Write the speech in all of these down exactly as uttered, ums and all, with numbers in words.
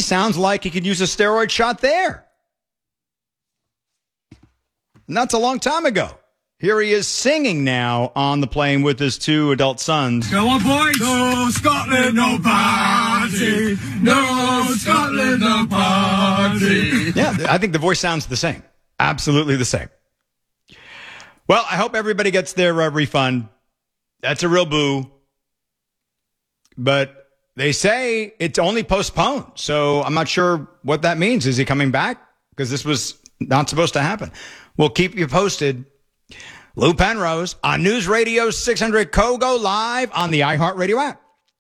sounds like he could use a steroid shot there. And that's a long time ago. Here he is singing now on the plane with his two adult sons. Go on, boys! No Scotland, no party! No Scotland, no party! Yeah, I think the voice sounds the same. Absolutely the same. Well, I hope everybody gets their uh, refund. That's a real boo. But they say it's only postponed. So I'm not sure what that means. Is he coming back? Because this was not supposed to happen. We'll keep you posted. Lou Penrose on News Radio six hundred Kogo live on the iHeartRadio app.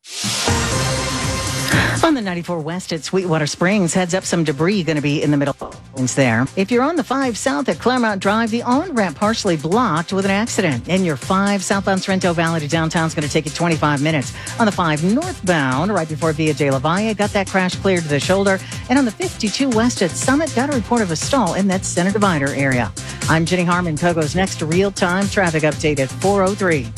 On the ninety-four West at Sweetwater Springs, heads up, some debris going to be in the middle there. If you're on the five South at Claremont Drive, the on-ramp partially blocked with an accident. And your five southbound Sorrento Valley to downtown is going to take you twenty-five minutes. On the five northbound, right before Via de la Valle, got that crash cleared to the shoulder. And on the fifty-two West at Summit, got a report of a stall in that center divider area. I'm Jenny Harmon. Kogo's next real-time traffic update at four oh three.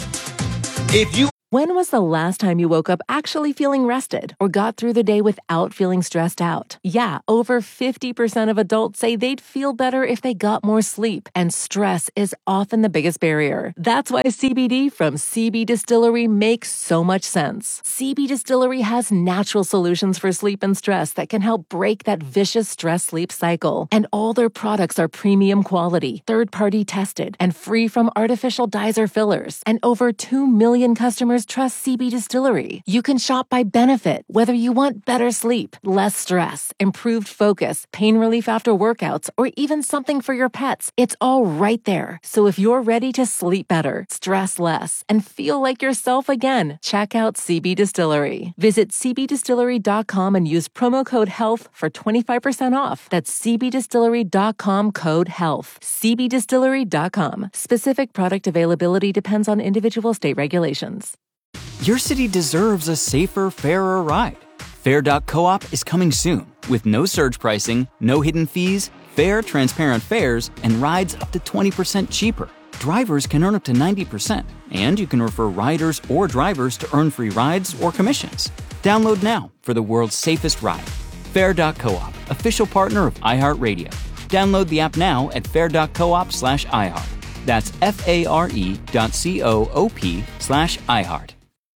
If you When was the last time you woke up actually feeling rested or got through the day without feeling stressed out? Yeah, over fifty percent of adults say they'd feel better if they got more sleep, and stress is often the biggest barrier. That's why C B D from C B Distillery makes so much sense. C B Distillery has natural solutions for sleep and stress that can help break that vicious stress-sleep cycle. And all their products are premium quality, third-party tested, and free from artificial dyes or fillers. And over two million customers trust C B Distillery. You can shop by benefit, whether you want better sleep, less stress, improved focus, pain relief after workouts, or even something for your pets. It's all right there. So if you're ready to sleep better, stress less, and feel like yourself again, check out C B Distillery. Visit c b distillery dot com and use promo code HEALTH for twenty-five percent off. That's c b distillery dot com code HEALTH. c b distillery dot com. Specific product availability depends on individual state regulations. Your city deserves a safer, fairer ride. Fair dot coop is coming soon with no surge pricing, no hidden fees, fair, transparent fares, and rides up to twenty percent cheaper. Drivers can earn up to ninety percent, and you can refer riders or drivers to earn free rides or commissions. Download now for the world's safest ride. Fair dot coop, official partner of iHeartRadio. Download the app now at fair dot coop slash iHeart. That's F-A-R-E dot C-O-O-P slash iHeart.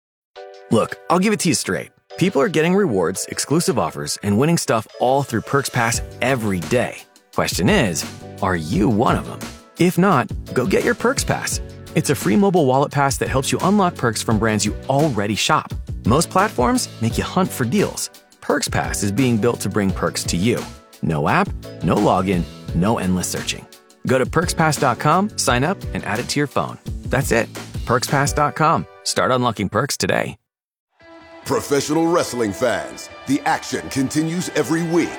Look, I'll give it to you straight. People are getting rewards, exclusive offers, and winning stuff all through Perks Pass every day. Question is, are you one of them? If not, go get your Perks Pass. It's a free mobile wallet pass that helps you unlock perks from brands you already shop. Most platforms make you hunt for deals. Perks Pass is being built to bring perks to you. No app, no login, no endless searching. Go to perks pass dot com, sign up, and add it to your phone. That's it. perks pass dot com. Start unlocking perks today. Professional wrestling fans, the action continues every week.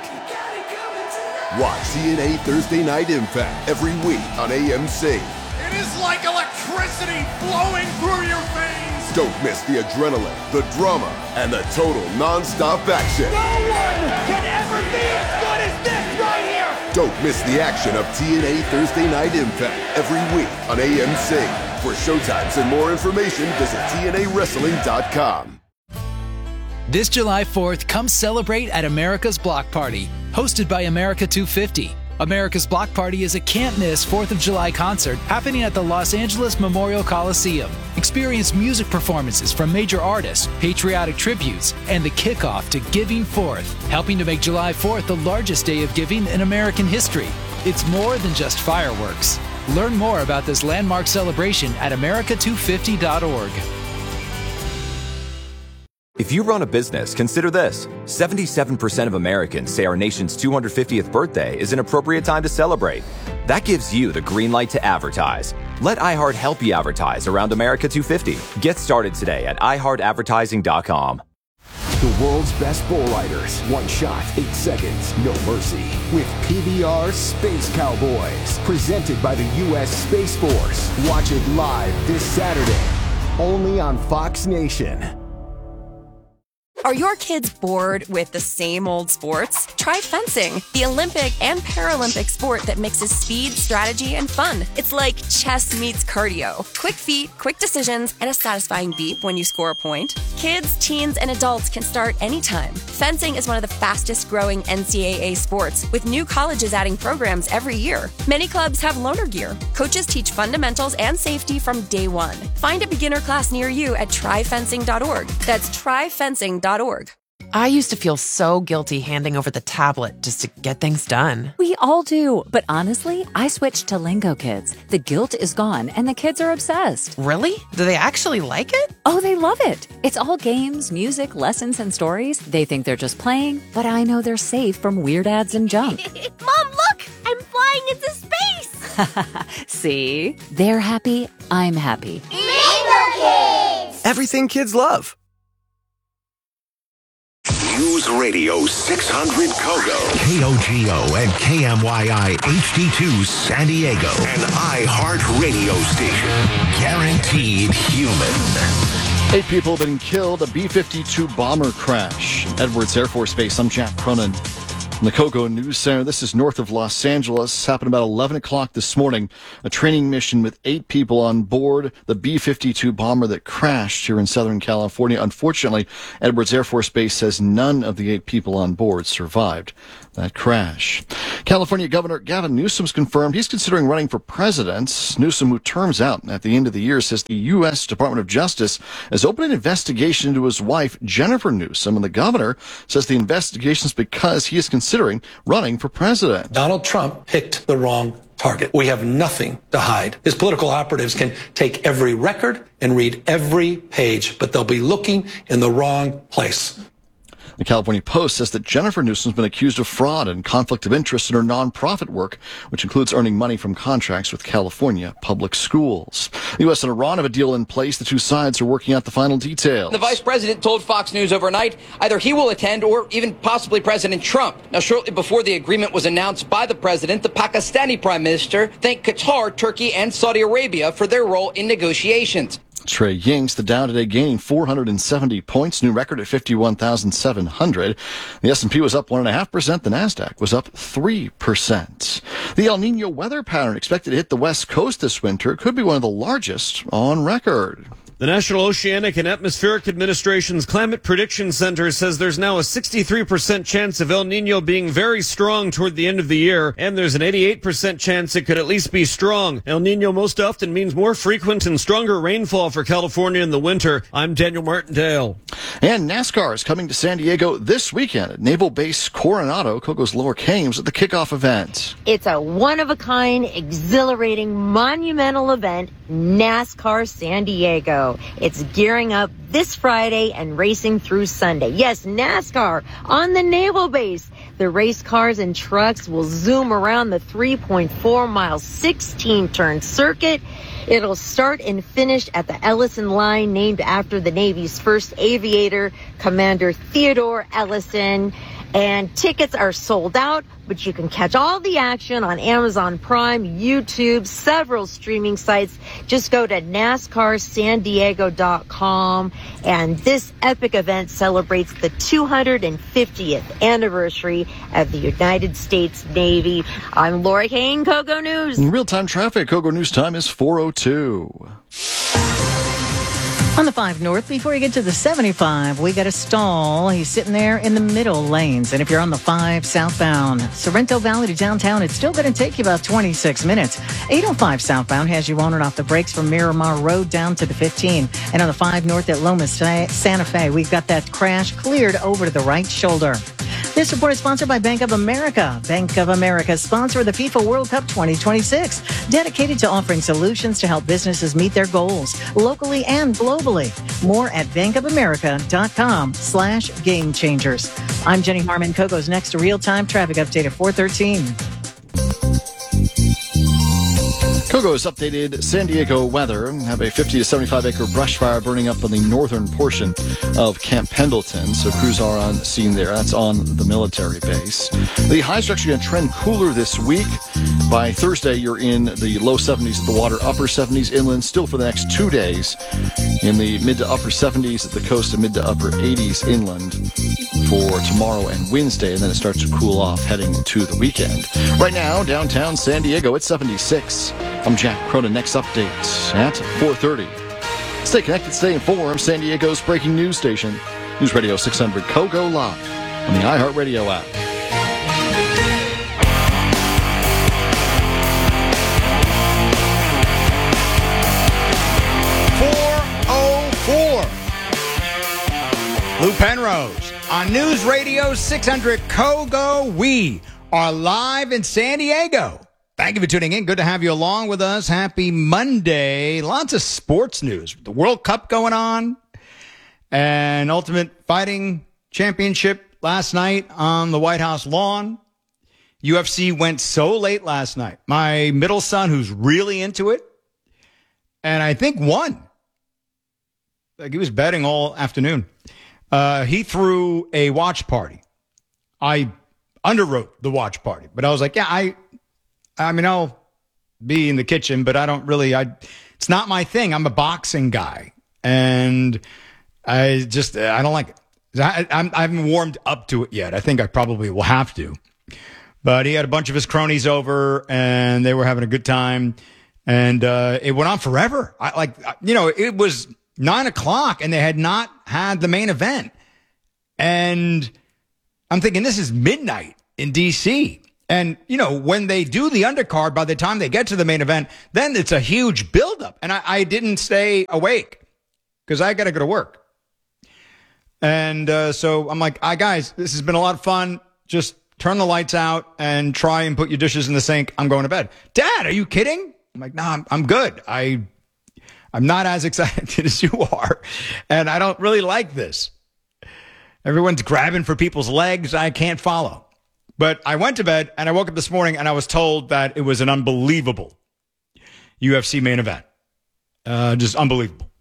Watch T N A Thursday Night Impact every week on A M C. It is like electricity flowing through your veins! Don't miss the adrenaline, the drama, and the total non-stop action. No one can ever be as good as this right here! Don't miss the action of T N A Thursday Night Impact every week on A M C. For showtimes and more information, visit T N A wrestling dot com. This July fourth, come celebrate at America's Block Party, hosted by America two fifty. America's Block Party is a can't-miss fourth of July concert happening at the Los Angeles Memorial Coliseum. Experience music performances from major artists, patriotic tributes, and the kickoff to Giving Fourth, helping to make July fourth the largest day of giving in American history. It's more than just fireworks. Learn more about this landmark celebration at america two fifty dot org. If you run a business, consider this. seventy-seven percent of Americans say our nation's two hundred fiftieth birthday is an appropriate time to celebrate. That gives you the green light to advertise. Let iHeart help you advertise around America two fifty. Get started today at i heart advertising dot com. The world's best bull riders. One shot, eight seconds, no mercy. With P B R Space Cowboys. Presented by the U S Space Force. Watch it live this Saturday. Only on Fox Nation. Are your kids bored with the same old sports? Try fencing, the Olympic and Paralympic sport that mixes speed, strategy, and fun. It's like chess meets cardio. Quick feet, quick decisions, and a satisfying beep when you score a point. Kids, teens, and adults can start anytime. Fencing is one of the fastest growing N C double A sports, with new colleges adding programs every year. Many clubs have loaner gear. Coaches teach fundamentals and safety from day one. Find a beginner class near you at try fencing dot org. That's try fencing dot org. I used to feel so guilty handing over the tablet just to get things done. We all do, but honestly, I switched to Lingo Kids. The guilt is gone, and the kids are obsessed. Really? Do they actually like it? Oh, they love it. It's all games, music, lessons, and stories. They think they're just playing, but I know they're safe from weird ads and junk. Mom, look! I'm flying into space! See? They're happy, I'm happy. Lingo Kids! Everything kids love. News Radio six hundred Kogo, K O G O and K M Y I H D two San Diego, an iHeartRadio station. Guaranteed human. Eight people have been killed. A B fifty-two bomber crash. Edwards Air Force Base. I'm Jack Cronin. From the Kogo News Center, this is north of Los Angeles. Happened about eleven o'clock this morning. A training mission with eight people on board the B fifty-two bomber that crashed here in Southern California. Unfortunately, Edwards Air Force Base says none of the eight people on board survived that crash. California Governor Gavin Newsom's confirmed he's considering running for president. Newsom, who terms out at the end of the year, says the U S Department of Justice has opened an investigation into his wife, Jennifer Newsom, and the governor says the investigation is because he is considering running for president. Donald Trump picked the wrong target. We have nothing to hide. His political operatives can take every record and read every page, but they'll be looking in the wrong place. The California Post says that Jennifer Newsom's been accused of fraud and conflict of interest in her nonprofit work, which includes earning money from contracts with California public schools. The U S and Iran have a deal in place. The two sides are working out the final details. The vice president told Fox News overnight either he will attend or even possibly President Trump. Now, shortly before the agreement was announced by the president, the Pakistani prime minister thanked Qatar, Turkey, and Saudi Arabia for their role in negotiations. Trey Yingst, the Dow today gaining four hundred seventy points, new record at fifty-one thousand seven hundred. The S and P was up one point five percent. The NASDAQ was up three percent. The El Nino weather pattern expected to hit the West Coast this winter could be one of the largest on record. The National Oceanic and Atmospheric Administration's Climate Prediction Center says there's now a sixty-three percent chance of El Nino being very strong toward the end of the year, and there's an eighty-eight percent chance it could at least be strong. El Nino most often means more frequent and stronger rainfall for California in the winter. I'm Daniel Martindale. And NASCAR is coming to San Diego this weekend at Naval Base Coronado, Kogo's Lower Cames, at the kickoff event. It's a one-of-a-kind, exhilarating, monumental event, NASCAR San Diego. It's gearing up this Friday and racing through Sunday. Yes, NASCAR on the Naval Base. The race cars and trucks will zoom around the three point four mile, sixteen turn circuit. It'll start and finish at the Ellison Line, named after the Navy's first aviator, Commander Theodore Ellison. And tickets are sold out, but you can catch all the action on Amazon Prime, YouTube, several streaming sites. Just go to NASCAR San Diego dot com. And this epic event celebrates the two hundred fiftieth anniversary of the United States Navy. I'm Laura Kane, Kogo News. In real-time traffic, Kogo News time is four oh two. On the five North, before you get to the seventy-five, we got a stall. He's sitting there in the middle lanes. And if you're on the five southbound, Sorrento Valley to downtown, it's still going to take you about twenty-six minutes. eight oh five southbound has you on and off the brakes from Miramar Road down to the fifteen. And on the five North at Loma Santa Fe, we've got that crash cleared over to the right shoulder. This report is sponsored by Bank of America. Bank of America, sponsor of the FIFA World Cup twenty twenty-six, dedicated to offering solutions to help businesses meet their goals locally and globally. More at bankofamerica.com slash game changers. I'm Jenny Harmon. Kogo's next to real-time traffic update at four thirteen. Kogo's updated San Diego weather. Have a fifty to seventy-five acre brush fire burning up on the northern portion of Camp Pendleton. So crews are on scene there. That's on the military base. The highs are actually going to trend cooler this week. By Thursday, you're in the low seventies at the water, upper seventies inland, still for the next two days. In the mid to upper seventies at the coast and mid to upper eighties inland for tomorrow and Wednesday. And then it starts to cool off heading to the weekend. Right now, downtown San Diego, it's seventy-six. I'm Jack Cronin. Next update at four thirty. Stay connected, stay informed. San Diego's breaking news station. News Radio six hundred Kogo Live. on the iHeartRadio app. four oh four. Lou Penrose on News Radio six hundred Kogo. We are live in San Diego. Thank you for tuning in. Good to have you along with us. Happy Monday. Lots of sports news. The World Cup going on and Ultimate Fighting Championship last night on the White House lawn. U F C went so late last night. My middle son, who's really into it, and I think won. Like he was betting all afternoon. Uh, he threw a watch party. I underwrote the watch party, but I was like, yeah, I, I mean, I'll be in the kitchen, but I don't really, I, it's not my thing. I'm a boxing guy and I just, I don't like it. I, I'm, I haven't warmed up to it yet. I think I probably will have to, but he had a bunch of his cronies over and they were having a good time and, uh, it went on forever. I like, you know, it was nine o'clock and they had not had the main event. And I'm thinking this is midnight in D C. And, you know, when they do the undercard, by the time they get to the main event, then it's a huge buildup. And I, I didn't stay awake because I got to go to work. And uh, so I'm like, "Ah, guys, this has been a lot of fun. Just turn the lights out and try and put your dishes in the sink. I'm going to bed." Dad, are you kidding? I'm like, no, nah, I'm, I'm good. I, I'm not as excited as you are. And I don't really like this. Everyone's grabbing for people's legs. I can't follow. But I went to bed and I woke up this morning and I was told that it was an unbelievable U F C main event. Uh, just unbelievable.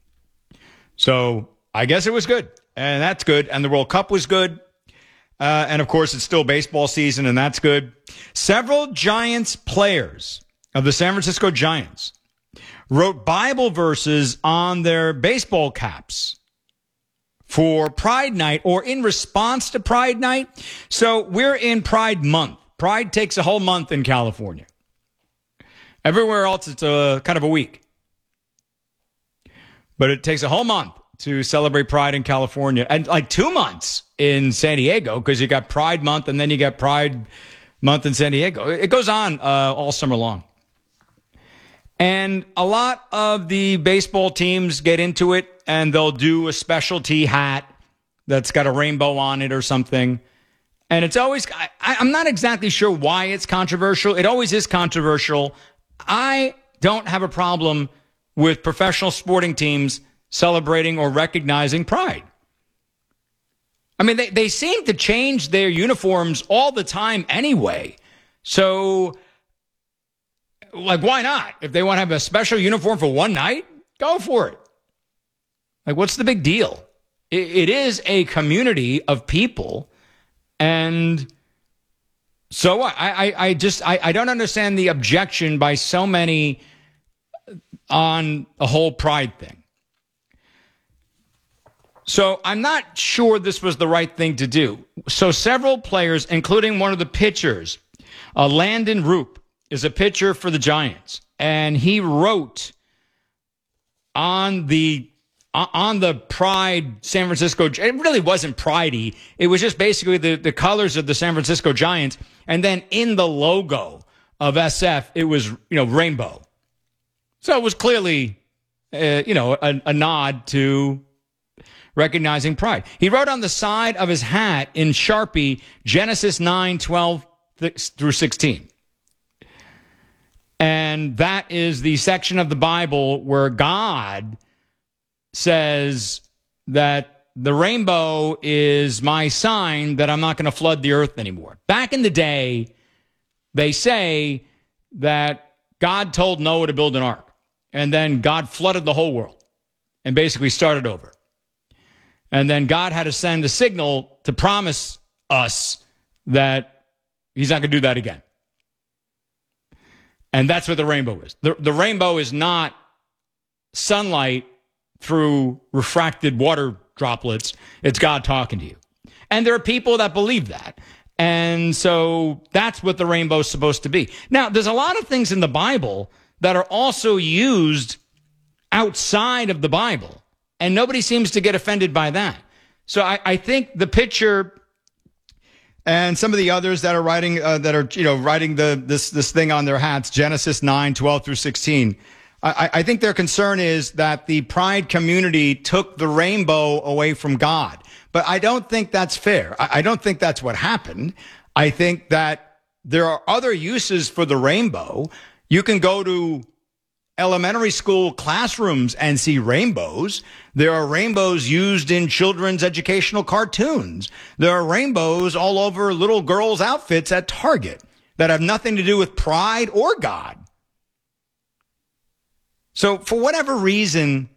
So I guess it was good. And that's good. And the World Cup was good. Uh, and, of course, it's still baseball season, and that's good. Several Giants players of the San Francisco Giants wrote Bible verses on their baseball caps for Pride Night or in response to Pride Night. So we're in Pride Month. Pride takes a whole month in California. Everywhere else, it's a kind of a week. But it takes a whole month to celebrate Pride in California, and like two months in San Diego, because you got Pride Month and then you got Pride Month in San Diego. It goes on uh, all summer long. And a lot of the baseball teams get into it, and they'll do a specialty hat that's got a rainbow on it or something. And it's always, I, I'm not exactly sure why it's controversial. It always is controversial. I don't have a problem with professional sporting teams celebrating or recognizing Pride. I mean, they, they seem to change their uniforms all the time anyway. So, like, why not? If they want to have a special uniform for one night, go for it. Like, what's the big deal? It, it is a community of people. And so what? I, I, I just, I, I don't understand the objection by so many on the whole Pride thing. So I'm not sure this was the right thing to do. So several players, including one of the pitchers, uh, Landon Roop, is a pitcher for the Giants, and he wrote on the on the Pride San Francisco. It really wasn't Pridey. It was just basically the, the colors of the San Francisco Giants, and then in the logo of S F, it was, you know, rainbow. So it was clearly, uh, you know, a, a nod to recognizing Pride. He wrote on the side of his hat in Sharpie, Genesis nine, twelve through sixteen. And that is the section of the Bible where God says that the rainbow is my sign that I'm not going to flood the earth anymore. Back in the day, they say that God told Noah to build an ark, and then God flooded the whole world and basically started over. And then God had to send a signal to promise us that he's not going to do that again. And that's what the rainbow is. The, the rainbow is not sunlight through refracted water droplets. It's God talking to you. And there are people that believe that. And so that's what the rainbow is supposed to be. Now, there's a lot of things in the Bible that are also used outside of the Bible. And nobody seems to get offended by that. So I, I think the picture and some of the others that are writing uh, that are you know writing the this this thing on their hats, Genesis nine, twelve through sixteen. I, I think their concern is that the Pride community took the rainbow away from God. But I don't think that's fair. I, I don't think that's what happened. I think that there are other uses for the rainbow. You can go to elementary school classrooms and see rainbows. There are rainbows used in children's educational cartoons. There are rainbows all over little girls' outfits at Target that have nothing to do with pride or God. So for whatever reason,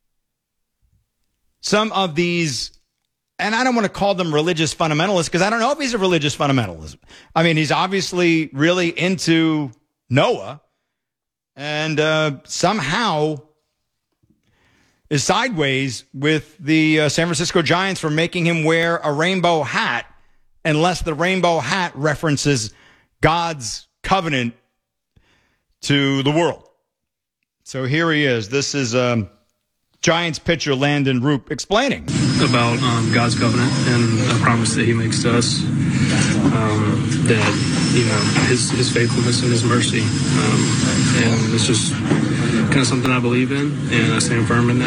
some of these, and I don't want to call them religious fundamentalists because I don't know if he's a religious fundamentalist. I mean, he's obviously really into Noah and uh, somehow is sideways with the uh, San Francisco Giants for making him wear a rainbow hat unless the rainbow hat references God's covenant to the world. So here he is. This is um, Giants pitcher Landon Roop explaining about um, God's covenant and a promise that he makes to us, um, that, you know, his, his faithfulness and his mercy. Um, and it's just kind of something I believe in, and I stand firm in that.